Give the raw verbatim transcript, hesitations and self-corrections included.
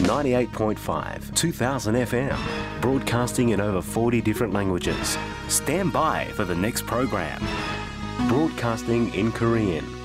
ninety-eight point five, two thousand F M, broadcasting in over forty different languages. Stand by for the next program. Broadcasting in Korean.